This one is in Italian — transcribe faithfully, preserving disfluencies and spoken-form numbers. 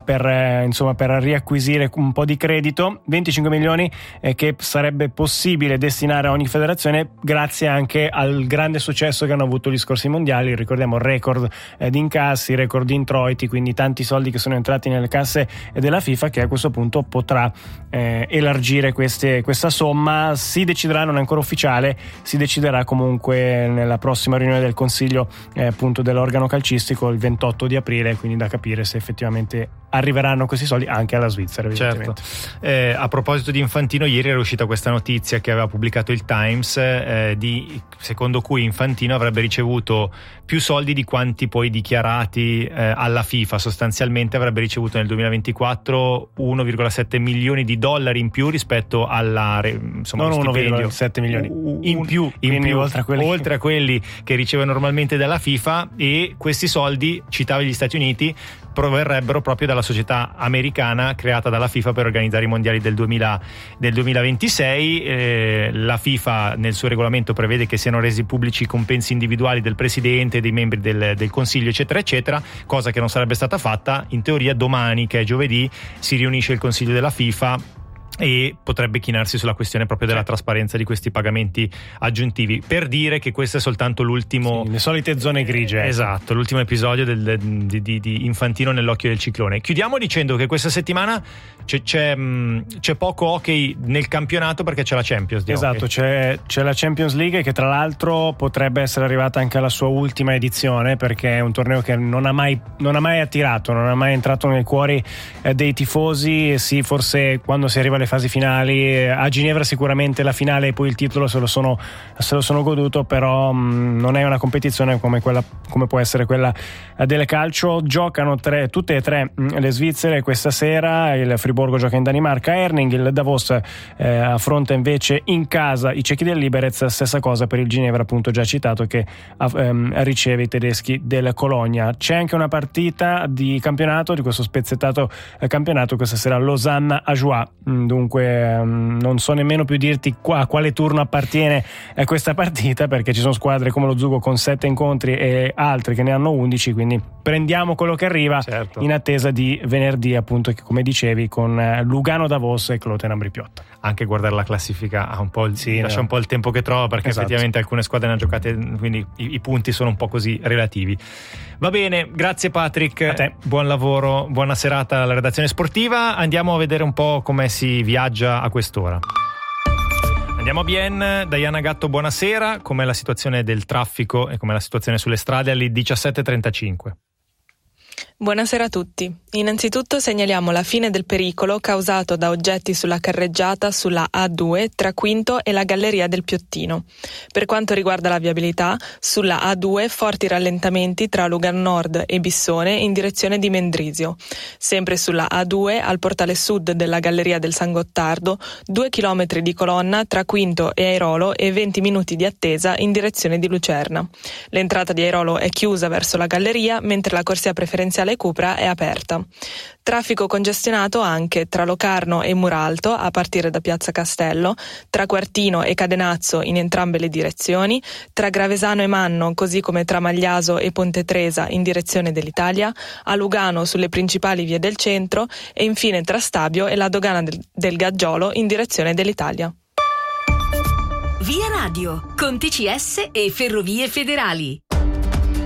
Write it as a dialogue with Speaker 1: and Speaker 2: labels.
Speaker 1: per, eh, insomma, per riacquisire un po' di credito, venticinque milioni eh, che sarebbe possibile destinare a ogni federazione grazie anche al grande successo che hanno avuto gli scorsi mondiali. Ricordiamo record eh, di incassi, record di introiti, quindi tanti soldi che sono entrati nelle casse della FIFA, che a questo punto potrà eh, elargire queste, questa somma. Si deciderà, non è ancora ufficiale, si deciderà comunque nella prossima riunione del consiglio eh, appunto dell'organo calcistico il ventotto di aprile, quindi da capire se effettivamente arriveranno questi soldi anche alla Svizzera, evidentemente.
Speaker 2: Certo. Eh, a proposito di Infantino, ieri era uscita questa notizia che aveva pubblicato il Times eh, di, secondo cui Infantino avrebbe ricevuto più soldi di quanti poi dichiarati eh, alla FIFA. Sostanzialmente avrebbe ricevuto nel duemilaventiquattro uno virgola sette milioni di dollari in più rispetto alla insomma,
Speaker 1: non
Speaker 2: stipendio.
Speaker 1: uno virgola sette milioni in più,
Speaker 2: in più
Speaker 1: oltre a quelli
Speaker 2: oltre a quelli che riceve normalmente dalla FIFA, e questi soldi, citava gli Stati Uniti, proverrebbero proprio dalla società americana creata dalla FIFA per organizzare i mondiali del, duemila, del duemilaventisei. Eh, la FIFA nel suo regolamento prevede che siano resi pubblici i compensi individuali del presidente, dei membri del, del consiglio, eccetera eccetera, cosa che non sarebbe stata fatta. In teoria domani, che è giovedì, si riunisce il consiglio della FIFA e potrebbe chinarsi sulla questione proprio della trasparenza di questi pagamenti aggiuntivi, per dire che questo è soltanto l'ultimo,
Speaker 1: sì, le solite zone grigie.
Speaker 2: Esatto, l'ultimo episodio del, di, di, di Infantino nell'occhio del ciclone. Chiudiamo dicendo che questa settimana c'è, c'è, c'è poco hockey nel campionato perché c'è la Champions di
Speaker 1: esatto,
Speaker 2: hockey.
Speaker 1: c'è, c'è la Champions League, che tra l'altro potrebbe essere arrivata anche alla sua ultima edizione, perché è un torneo che non ha mai, non ha mai attirato, non ha mai entrato nei cuori eh, dei tifosi. Sì, forse quando si arriva alle fasi finali, a Ginevra sicuramente la finale e poi il titolo se lo sono, se lo sono goduto, però mh, non è una competizione come quella, come può essere quella del calcio. Giocano tre, tutte e tre mh, le Svizzere questa sera. Il Friburgo gioca in Danimarca a Erning, il Davos eh, affronta invece in casa i cechi del Liberec. Stessa cosa per il Ginevra, appunto già citato, che ehm, riceve i tedeschi del Colonia. C'è anche una partita di campionato, di questo spezzettato eh, campionato questa sera, Lausanne-Ajoie. Dunque ehm, non so nemmeno più dirti qua, a quale turno appartiene eh, questa partita, perché ci sono squadre come lo Zugo con sette incontri e altre che ne hanno undici, quindi prendiamo quello che arriva, certo, in attesa di venerdì, appunto, che come dicevi, con eh, Lugano Davos e Kloten-Ambrì-Piotta.
Speaker 2: Anche guardare la classifica ha un po' il, sì, lascia no. un po' il tempo che trova, perché esatto, effettivamente alcune squadre ne hanno giocate, quindi i, i punti sono un po' così relativi. Va bene, grazie Patrick,
Speaker 1: a te.
Speaker 2: Buon lavoro, buona serata alla redazione sportiva. Andiamo a vedere un po' come si viaggia a quest'ora. Andiamo a Bienne. Diana Gatto, buonasera. Com'è la situazione del traffico e com'è la situazione sulle strade alle diciassette e trentacinque?
Speaker 3: Buonasera a tutti. Innanzitutto segnaliamo la fine del pericolo causato da oggetti sulla carreggiata sulla A due tra Quinto e la Galleria del Piottino. Per quanto riguarda la viabilità, sulla A due forti rallentamenti tra Lugano Nord e Bissone in direzione di Mendrisio. Sempre sulla A due, al portale sud della Galleria del San Gottardo, due chilometri di colonna tra Quinto e Airolo e venti minuti di attesa in direzione di Lucerna. L'entrata di Airolo è chiusa verso la galleria, mentre la corsia preferenziale Cupra è aperta. Traffico congestionato anche tra Locarno e Muralto a partire da Piazza Castello, tra Quartino e Cadenazzo in entrambe le direzioni, tra Gravesano e Manno, così come tra Magliaso e Ponte Tresa in direzione dell'Italia, a Lugano sulle principali vie del centro e infine tra Stabio e la dogana del, del Gaggiolo in direzione dell'Italia.
Speaker 4: Via Radio, con T C S e Ferrovie Federali.